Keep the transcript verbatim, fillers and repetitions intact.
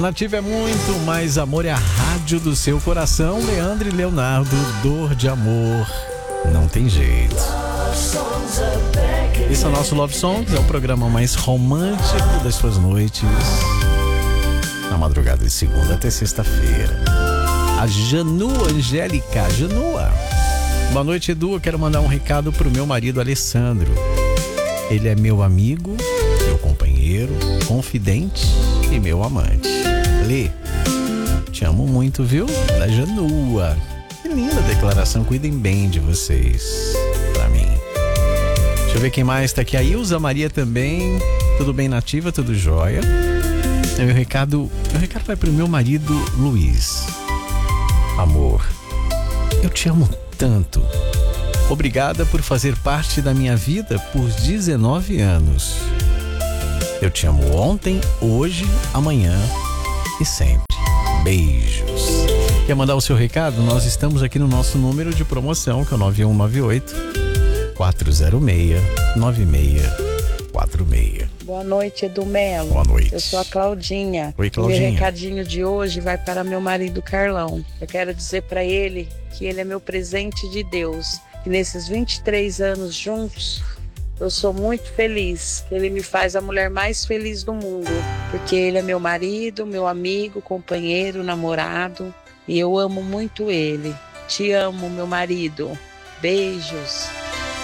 Nativa é muito mais amor, é a rádio do seu coração. Leandro e Leonardo, dor de amor, não tem jeito. Esse é o nosso Love Songs, é o programa mais romântico das suas noites, na madrugada de segunda até sexta-feira. A Janu Angélica, Janua. Boa noite, Edu, eu quero mandar um recado pro meu marido Alessandro. Ele é meu amigo, meu companheiro, confidente e meu amante. Lê, te amo muito, viu? Da Janua. Que linda declaração, cuidem bem de vocês, pra mim. Deixa eu ver quem mais tá aqui. A Ilza Maria também. Tudo bem, Nativa? Tudo jóia? Meu recado, meu recado vai pro meu marido Luiz. Amor, eu te amo tanto. Obrigada por fazer parte da minha vida por dezenove anos. Eu te amo ontem, hoje, amanhã e sempre. Beijos. Quer mandar o seu recado? Nós estamos aqui no nosso número de promoção, que é o nove um nove oito, quatro zero seis, nove seis quatro seis. Boa noite, Edu Melo. Boa noite. Eu sou a Claudinha. Oi, Claudinha. Meu recadinho de hoje vai para meu marido Carlão. Eu quero dizer para ele que ele é meu presente de Deus. E nesses vinte e três anos juntos, eu sou muito feliz. Ele me faz a mulher mais feliz do mundo. Porque ele é meu marido, meu amigo, companheiro, namorado. E eu amo muito ele. Te amo, meu marido. Beijos.